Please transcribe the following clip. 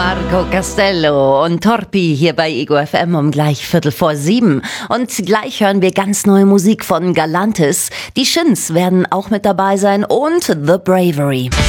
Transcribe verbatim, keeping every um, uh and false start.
Marco Castello und Torpi hier bei Ego F M um gleich Viertel vor sieben. Und gleich hören wir ganz neue Musik von Galantis. Die Shins werden auch mit dabei sein und The Bravery.